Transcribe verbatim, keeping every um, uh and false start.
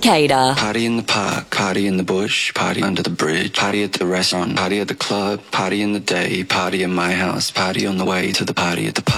Cicada. Party in the park, party in the bush, party under the bridge, party at the restaurant, party at the club, party in the day, party in my house, party on the way to the party at the park.